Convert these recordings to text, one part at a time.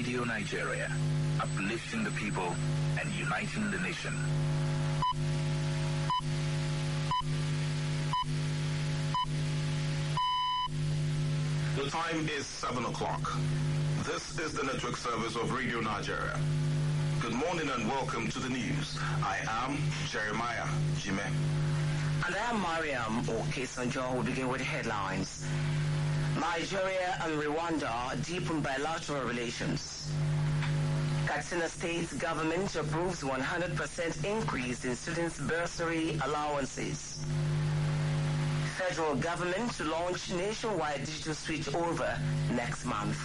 Radio Nigeria, uplifting the people and uniting the nation. The time is 7 o'clock. This is the network service of Radio Nigeria. Good morning and welcome to the news. I am Jeremiah Jime. And I am Mariam Okesanjo. We'll begin with the headlines. Nigeria and Rwanda deepen bilateral relations. Katsina State government approves 100% increase in students' bursary allowances. Federal government to launch nationwide digital switchover next month.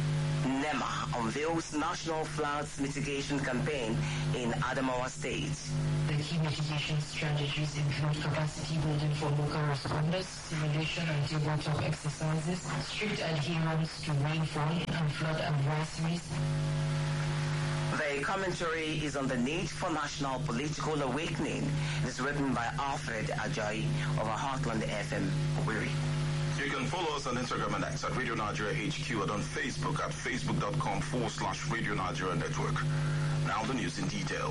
NEMA unveils national floods mitigation campaign in Adamawa State. The key mitigation strategies include capacity building for local responders, simulation and tabletop exercises, strict adherence to rainfall and flood advisories. The commentary is on the need for national political awakening. It is written by Alfred Ajayi of Heartland FM, Owerri. You can follow us on Instagram and X at Radio Nigeria HQ and on Facebook at facebook.com/Radio Nigeria Network. Now the news in detail.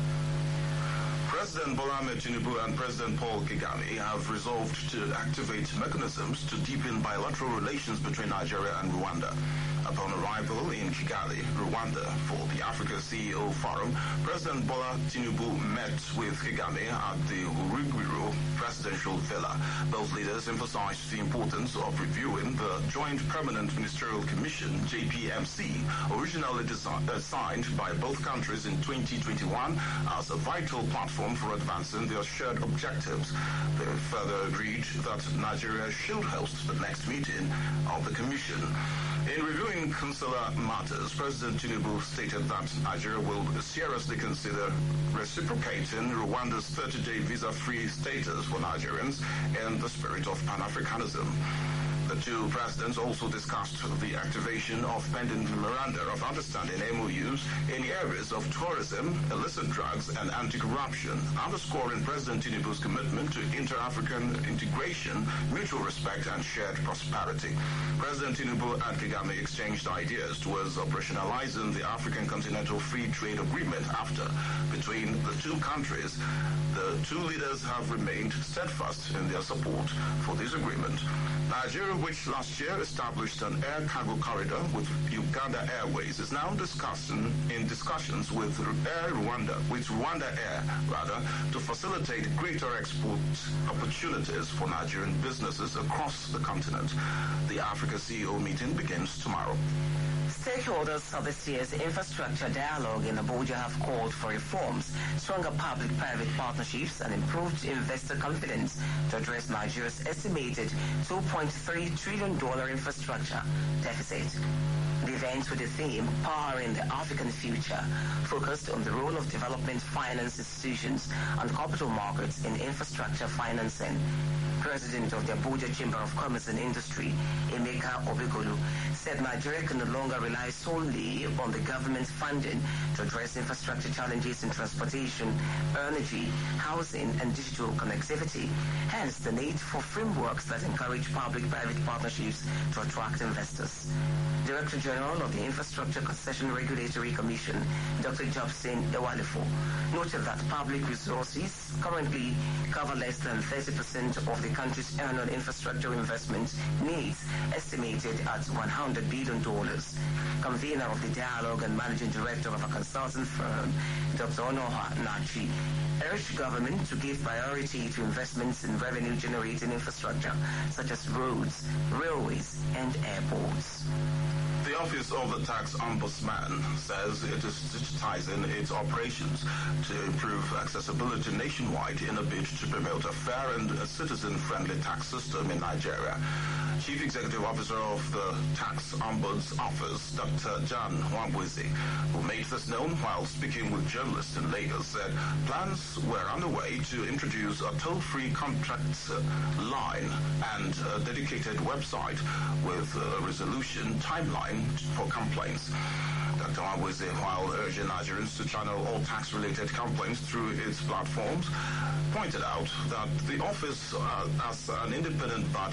President Bola Ahmed Tinubu and President Paul Kagame have resolved to activate mechanisms to deepen bilateral relations between Nigeria and Rwanda. Upon arrival in Kigali, Rwanda, for the Africa CEO Forum, President Bola Tinubu met with Kagame at the Urugwiro Presidential Villa. Both leaders emphasized the importance of reviewing the Joint Permanent Ministerial Commission, JPMC, originally signed by both countries in 2021 as a vital platform for advancing their shared objectives. They further agreed that Nigeria should host the next meeting of the Commission. In reviewing consular matters, President Tinubu stated that Nigeria will seriously consider reciprocating Rwanda's 30-day visa-free status for Nigerians in the spirit of Pan-Africanism. The two presidents also discussed the activation of pending memoranda of understanding MOUs in areas of tourism, illicit drugs, and anti-corruption, underscoring President Tinubu's commitment to inter-African integration, mutual respect, and shared prosperity. President Tinubu and Kagame exchanged ideas towards operationalizing the African Continental Free Trade Agreement after. Between the two countries, the two leaders have remained steadfast in their support for this agreement. Nigeria, which last year established an air cargo corridor with Uganda Airways, is now in discussions with Rwanda Air, to facilitate greater export opportunities for Nigerian businesses across the continent. The Africa CEO meeting begins tomorrow. Stakeholders of this year's infrastructure dialogue in Abuja have called for reforms, stronger public-private partnerships, and improved investor confidence to address Nigeria's estimated $2.3 trillion infrastructure deficit. The event with the theme Powering the African Future focused on the role of development finance institutions and capital markets in infrastructure financing. President of the Abuja Chamber of Commerce and Industry, Emeka Obegolu, said Nigeria can no longer rely solely on the government funding to address infrastructure challenges in transportation, energy, housing, and digital connectivity. Hence, the need for frameworks that encourage public-private partnerships to attract investors. Director General of the Infrastructure Concession Regulatory Commission, Dr. Jobson Ewalifo, noted that public resources currently cover less than 30% of the country's annual infrastructure investment needs, estimated at $100 billion. Convener of the dialogue and managing director of a consulting firm, Dr. Onoha Nachi, urged government to give priority to investments in revenue-generating infrastructure, such as roads, railways, and airports. The Office of the Tax Ombudsman says it is digitizing its operations to improve accessibility nationwide in a bid to promote a fair and citizen-friendly tax system in Nigeria. Chief Executive Officer of the Tax Ombuds Office, Dr. John Wambwezi, who made this known while speaking with journalists in Lagos, said plans were underway to introduce a toll-free contracts line and a dedicated website with a resolution timeline for complaints. Dr. Wambwezi, while urging Nigerians to channel all tax-related complaints through its platforms, pointed out that the office, as an independent body,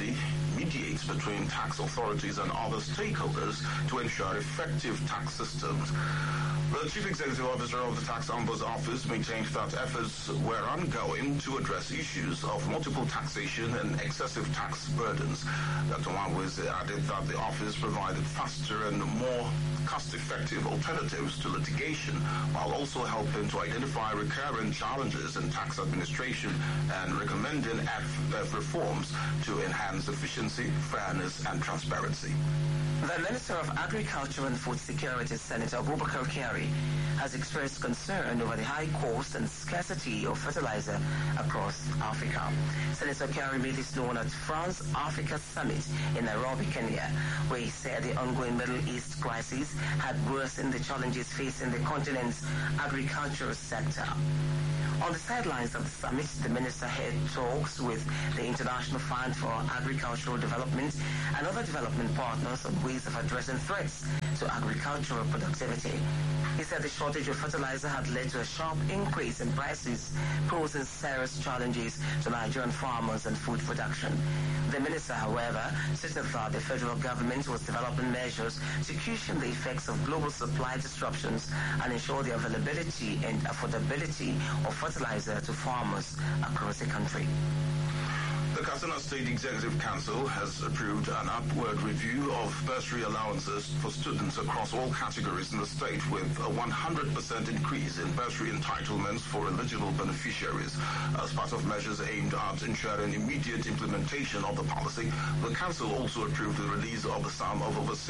mediate between tax authorities and other stakeholders to ensure effective tax systems. The Chief Executive Officer of the Tax Ombuds Office maintained that efforts were ongoing to address issues of multiple taxation and excessive tax burdens. Dr. Nwabweze added that the office provided faster and more cost-effective alternatives to litigation, while also helping to identify recurrent challenges in tax administration and recommending reforms to enhance efficiency, fairness, and transparency. The Minister of Agriculture and Food Security, Senator Abubakar Kyari, has expressed concern over the high cost and scarcity of fertilizer across Africa. Senator Kyari made this known at France-Africa Summit in Nairobi, Kenya, where he said the ongoing Middle East crisis had worsened the challenges facing the continent's agricultural sector. On the sidelines of the summit, the minister held talks with the International Fund for Agricultural Development and other development partners on ways of addressing threats to agricultural productivity. He said the shortage of fertilizer had led to a sharp increase in prices, posing serious challenges to Nigerian farmers and food production. The minister, however, stated that the federal government was developing measures to cushion the effects of global supply disruptions and ensure the availability and affordability of fertilizer to farmers across the country. The Katsina State Executive Council has approved an upward review of bursary allowances for students across all categories in the state, with a 100% increase in bursary entitlements for eligible beneficiaries. As part of measures aimed at ensuring immediate implementation of the policy, the Council also approved the release of the sum of over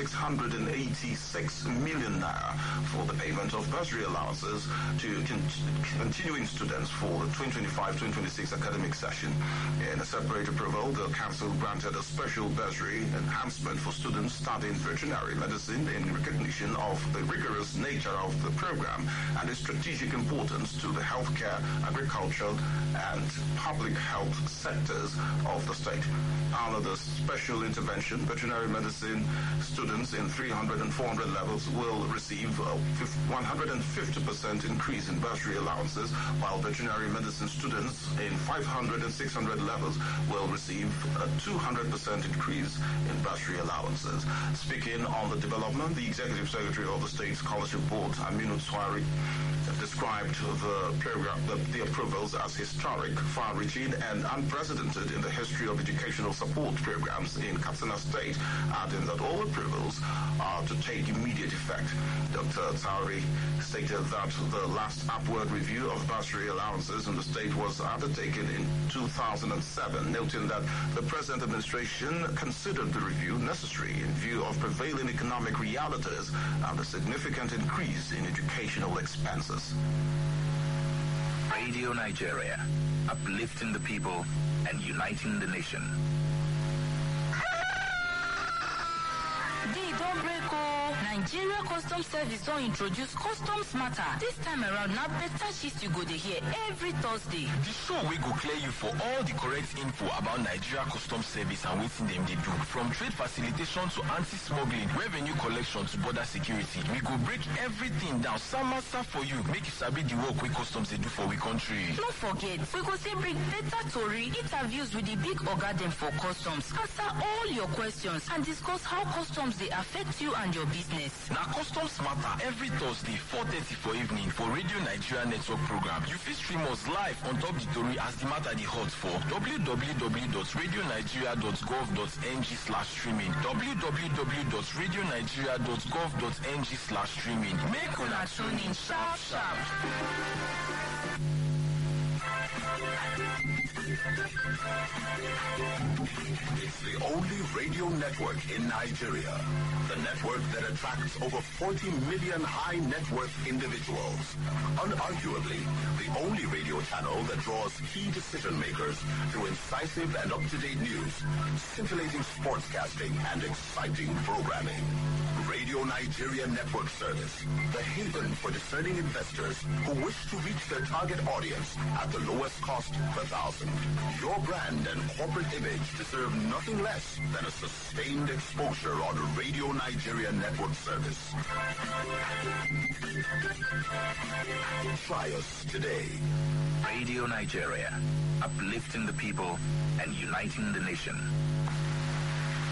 686 million naira for the payment of bursary allowances to continuing students for the 2025-2026 academic session. In a separate approval, the Council granted a special bursary enhancement for students studying veterinary medicine in recognition of the rigorous nature of the program and its strategic importance to the healthcare, agricultural, and public health sectors of the state. Under the special intervention, veterinary medicine students in 300 and 400 levels will receive a 150% increase in bursary allowances, while veterinary medicine students in 500 and 600 levels will receive a 200% increase in bursary allowances. Speaking on the development, the Executive Secretary of the State Scholarship Board, Aminu Swari, described the approvals as historic, far-reaching, and unprecedented in the history of educational support programs in Katsina State, adding that all approvals are to take immediate effect. Dr. Tauri stated that the last upward review of bursary allowances in the state was undertaken in 2007, noting that the present administration considered the review necessary in view of prevailing economic realities and the significant increase in educational expenses. Radio Nigeria, uplifting the people and uniting the nation. Don't break. Nigeria Customs Service don't introduce Customs Matter. This time around, now better shit you go to hear every Thursday. The show we go clear you for all the correct info about Nigeria Customs Service and what them they do. From trade facilitation to anti-smuggling, revenue collection to border security. We go break everything down. Samasa for you. Make you sabi the work we customs they do for we country. Don't forget, we go say bring data story, interviews with the big oga them for customs. Answer all your questions and discuss how customs they affect you and your business. Now Customs Matter every Thursday 4:30 for evening for Radio Nigeria Network program. You fit stream us live on top the story as the matter the hot for www.radionigeria.gov.ng/streaming www.radionigeria.gov.ng/streaming. Make una tune in sharp. It's the only radio network in Nigeria. The network that attracts over 40 million high net worth individuals. Unarguably, the only radio channel that draws key decision makers through incisive and up-to-date news, scintillating sportscasting, and exciting programming. Radio Nigeria Network Service, the haven for discerning investors who wish to reach their target audience at the lowest cost per thousand. Your brand and corporate image deserve nothing less than a sustained exposure on Radio Nigeria Network Service. Try us today. Radio Nigeria, uplifting the people and uniting the nation.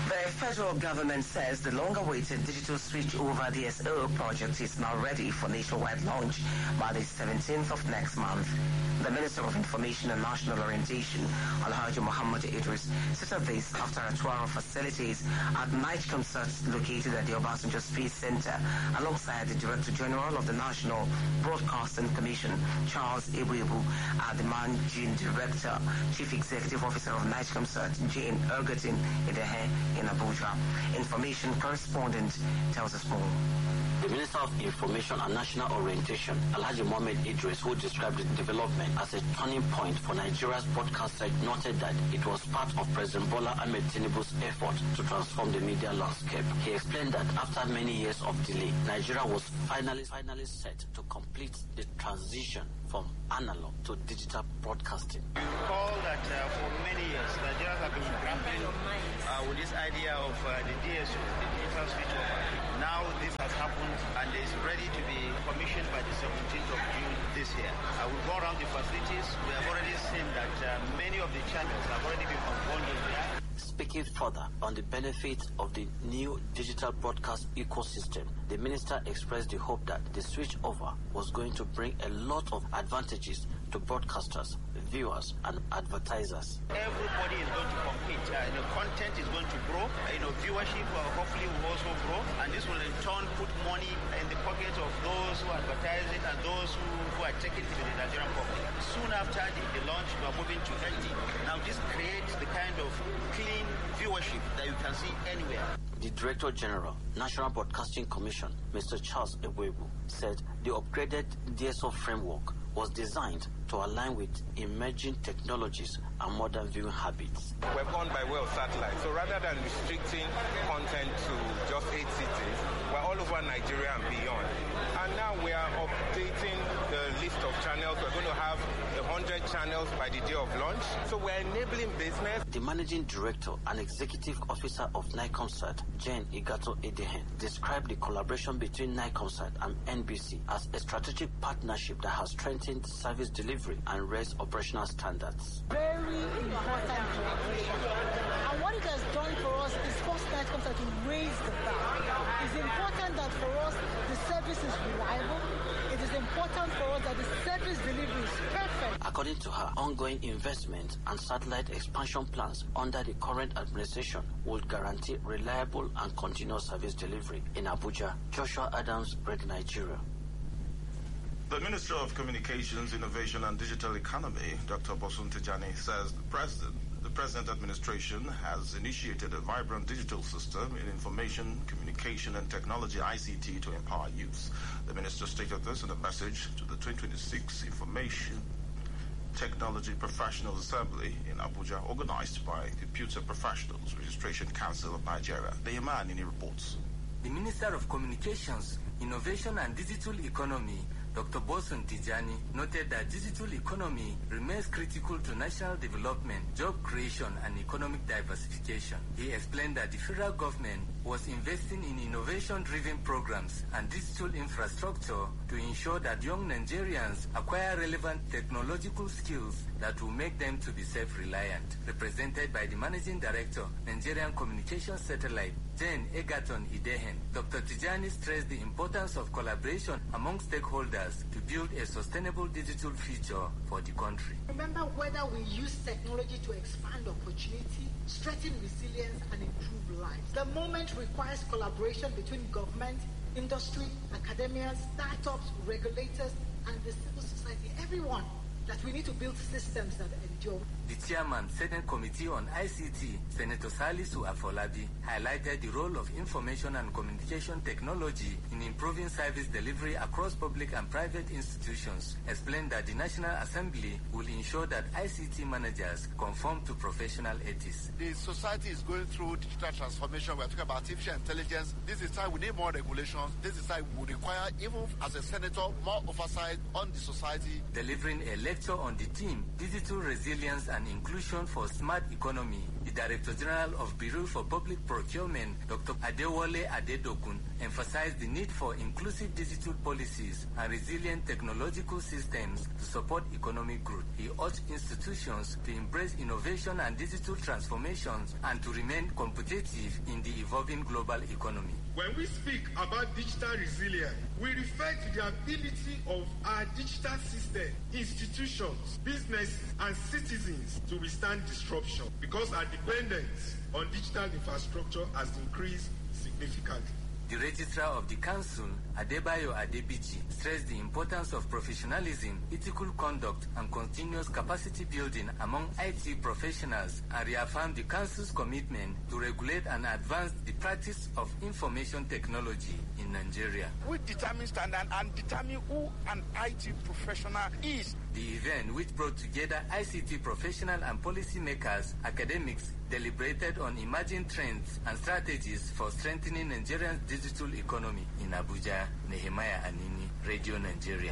The federal government says the long-awaited digital switch-over DSO project is now ready for nationwide launch by the 17th of next month. The Minister of Information and National Orientation, Alhaji Muhammad Idris, said this after a tour of facilities at NICOMSAT located at the Obasanjo Space Center alongside the Director General of the National Broadcasting Commission, Charles Ebuebu, and the Managing Director, Chief Executive Officer of NICOMSAT, Jane Ergetin Idehe, in Abuja. Information correspondent tells us more. The Minister of Information and National Orientation, Alhaji Mohammed Idris, who described the development as a turning point for Nigeria's broadcast sector, noted that it was part of President Bola Ahmed Tinubu's effort to transform the media landscape. He explained that after many years of delay, Nigeria was finally set to complete the transition from analog to digital broadcasting. You recall that for many years, Nigerians have been grappling with this idea of the DSO, the digital switchover. Now this has happened and is ready to be commissioned by the 17th of June this year. We'll go around the facilities. We have already seen that many of the channels have already been unbundled there. Speaking further on the benefits of the new digital broadcast ecosystem, the minister expressed the hope that the switchover was going to bring a lot of advantages to broadcasters, viewers, and advertisers. Everybody is going to compete. The content is going to grow. Viewership hopefully will also grow, and this will in turn put money in the pockets of those who advertise it and those who are taking it to the Nigerian public. Soon after the launch, we are moving to LT. Now this creates the kind of clean viewership that you can see anywhere. The Director General, National Broadcasting Commission, Mr. Charles Ebuebu, said the upgraded DSO framework was designed to align with emerging technologies and modern viewing habits. We're gone by way of satellite, so rather than restricting content to just 8 cities, we're all over Nigeria and beyond. And now we are updating the list of channels. We're going to have 100 channels by the day of launch. So we're enabling business. The Managing Director and Executive Officer of NICOMSAT, Jane Igato Edehen, described the collaboration between NICOMSAT and NBC as a strategic partnership that has strengthened service delivery and raised operational standards. Very important collaboration. And what it has done for us is first NICOMSAT to raise the bar. It's important that for us the service is reliable. It is important for us that the service delivery is perfect. According to her, ongoing investment and satellite expansion plans under the current administration will guarantee reliable and continuous service delivery. In Abuja, Joshua Adams, Radio Nigeria. The Minister of Communications, Innovation and Digital Economy, Dr. Bosun Tijani, says the present administration has initiated a vibrant digital system in information, communication and technology ICT to empower youth. The minister stated this in a message to the 2026 Information Technology Professionals Assembly in Abuja, organized by Computer Professionals Registration Council of Nigeria. Deyemani reports. The Minister of Communications, Innovation and Digital Economy, Dr. Bosun Tijani, noted that digital economy remains critical to national development, job creation, and economic diversification. He explained that the federal government was investing in innovation-driven programs and digital infrastructure to ensure that young Nigerians acquire relevant technological skills that will make them to be self-reliant. Represented by the Managing Director, Nigerian Communications Satellite, Jane Egerton Idehen, Dr. Tijani stressed the importance of collaboration among stakeholders to build a sustainable digital future for the country. Remember, whether we use technology to expand opportunity, strengthen resilience, and improve lives, the moment requires collaboration between government, industry, academia, startups, regulators, and the civil society, everyone, that we need to build systems that endure. The chairman, Senate Committee on ICT, Senator Salisu Afolabi, highlighted the role of information and communication technology in improving service delivery across public and private institutions, explained that the National Assembly will ensure that ICT managers conform to professional ethics. The society is going through digital transformation. We're talking about artificial intelligence. This is time we need more regulations. This is time we require, even as a senator, more oversight on the society. Delivering a lecture on the theme, Digital Resilience Resilience and Inclusion for Smart Economy, the Director General of Bureau for Public Procurement, Dr. Adewale Adedokun, emphasized the need for inclusive digital policies and resilient technological systems to support economic growth. He urged institutions to embrace innovation and digital transformations and to remain competitive in the evolving global economy. When we speak about digital resilience, we refer to the ability of our digital system, institutions, businesses, and citizens to withstand disruption because our dependence on digital infrastructure has increased significantly. The Registrar of the Council, Adebayo Adebichi, stressed the importance of professionalism, ethical conduct, and continuous capacity building among IT professionals and reaffirmed the Council's commitment to regulate and advance the practice of information technology in Nigeria. We determine standard and determine who an IT professional is. The event, which brought together ICT professionals and policymakers, academics, deliberated on emerging trends and strategies for strengthening Nigeria's digital economy. In Abuja, Nehemiah Anini, Radio Nigeria.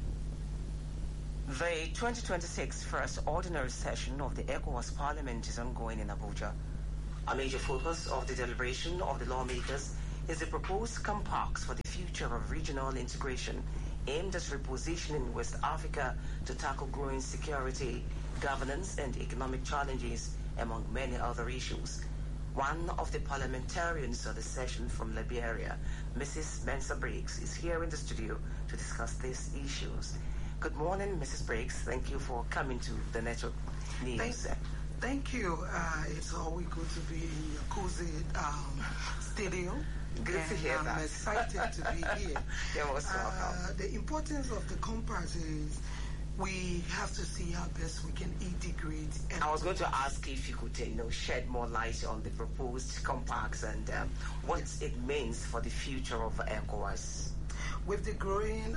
The 2026 first ordinary session of the ECOWAS Parliament is ongoing in Abuja. A major focus of the deliberation of the lawmakers is the proposed compacts for the future of regional integration aimed at repositioning West Africa to tackle growing security, governance, and economic challenges, among many other issues. One of the parliamentarians of the session from Liberia, Mrs. Mensa Briggs, is here in the studio to discuss these issues. Good morning, Mrs. Briggs. Thank you for coming to the Network News. Thank you. It's always good to be in your cozy studio. Good to hear that. I'm excited to be here. You're most welcome. The importance of the compact is we have to see how best we can integrate. I was going to ask if you could, shed more light on the proposed compacts and what it means for the future of ECOWAS. With the growing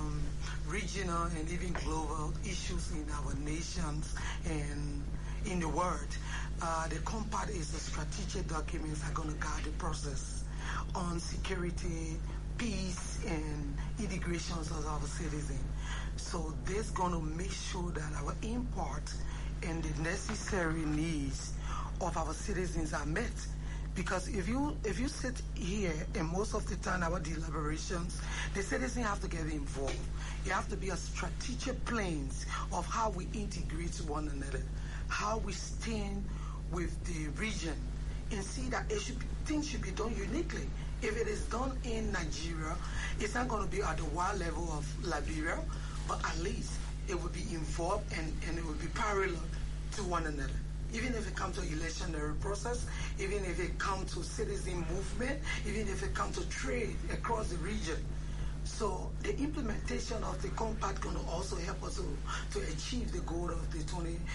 regional and even global issues in our nations and in the world, the compact is a strategic document that are going to guide the process on security, peace, and integrations of our citizens. So this is going to make sure that our import and the necessary needs of our citizens are met. Because if you sit here, and most of the time our deliberations, the citizens have to get involved. It have to be a strategic plans of how we integrate one another, how we stand with the region, and see that things should be done uniquely. If it is done in Nigeria, it's not going to be at the wild level of Liberia, but at least it will be involved and it will be parallel to one another. Even if it comes to electionary process, even if it comes to citizen movement, even if it comes to trade across the region. So the implementation of the compact going to also help us to achieve the goal of the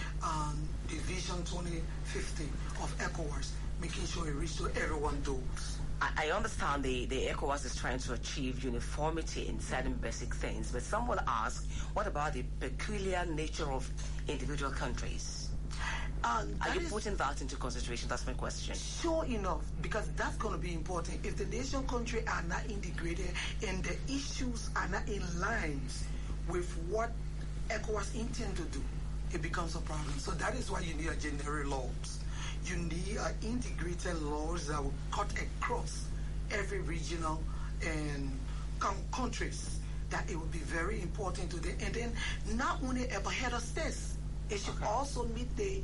Vision 2050 of ECOWAS, making sure it reaches to everyone's goals. I understand the ECOWAS is trying to achieve uniformity in certain basic things, but some will ask, what about the peculiar nature of individual countries? Are you putting that into consideration? That's my question. Sure enough, because that's going to be important. If the nation country are not integrated and the issues are not in line with what ECOWAS intend to do, it becomes a problem. So that is why you need a general laws. You need integrated laws that will cut across every regional and countries. That it will be very important to them. And then not only about head of states, it should also meet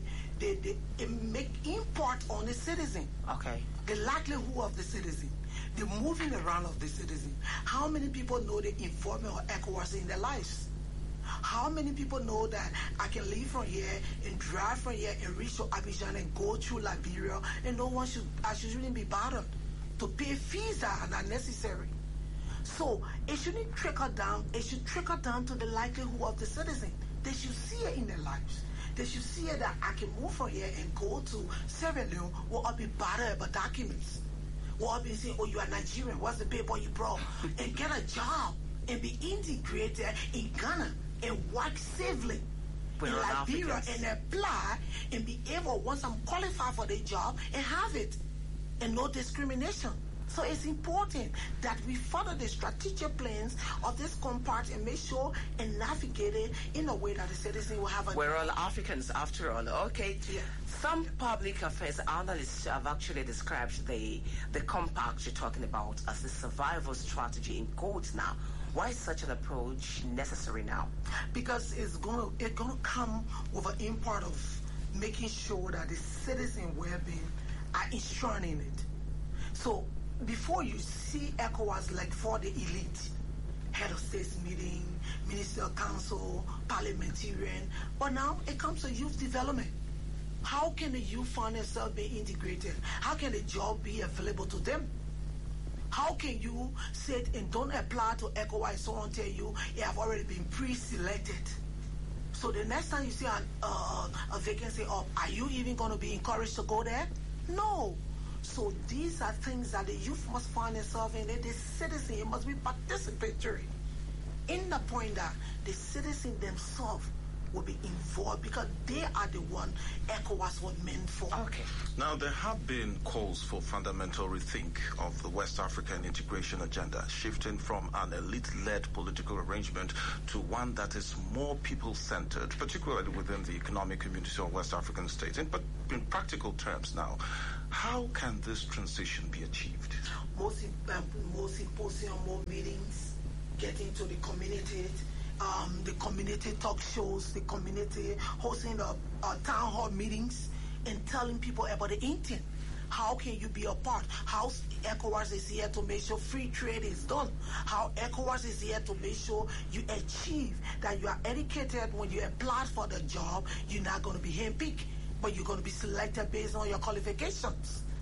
make import on the citizen. Okay. The livelihood of the citizen, the moving around of the citizen. How many people know the informant of ECOWAS in their lives? How many people know that I can leave from here and drive from here and reach to Abidjan and go through Liberia, and no one shouldn't be bothered to pay fees that are not necessary? So it shouldn't trickle down. It should trickle down to the livelihood of the citizen. They should see it in their lives. They should see it that I can move from here and go to Sierra Leone without be bothered about documents. Without be saying, oh, you are Nigerian, what's the paper you brought? And get a job and be integrated in Ghana and work safely in Liberia and apply and be able, once I'm qualified for the job, and have it. And no discrimination. So it's important that we follow the strategic plans of this compact and make sure and navigate it in a way that the citizen will have a... We're all Africans after all. Okay. Yeah. Some public affairs analysts have actually described the compact you're talking about as a survival strategy in quotes now. Why is such an approach necessary now? Because it's gonna come with an import of making sure that the citizen well-being are ensuring it. So before you see ECOWAS like for the elite, head of states meeting, ministerial council, parliamentarian, but now it comes to youth development. How can the youth find themselves being integrated? How can the job be available to them? How can you sit and don't apply to ECOWAS, someone tell you have already been pre-selected? So the next time you see a vacancy up, are you even going to be encouraged to go there? No. So these are things that the youth must find themselves in. The citizen must be participatory in the point that the citizen themselves will be involved because they are the one ECOWAS was meant for. Okay. Now, there have been calls for fundamental rethink of the West African integration agenda, shifting from an elite-led political arrangement to one that is more people-centered, particularly within the economic community of West African states. But in practical terms now, how can this transition be achieved? More symposium, more meetings, getting to the community talk shows, the community hosting the town hall meetings and telling people about the intent. How can you be a part? How ECOWAS is here to make sure free trade is done. How ECOWAS is here to make sure you achieve that you are educated when you apply for the job. You're not going to be handpicked, but you're going to be selected based on your qualifications.